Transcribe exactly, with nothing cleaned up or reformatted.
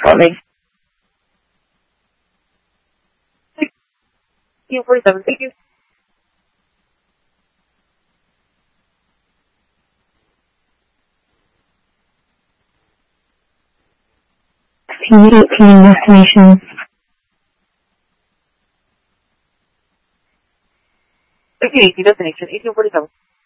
for me. eighteen forty-seven, thank you. eighteen destination. Okay, eighteen destination, eighteen forty-seven.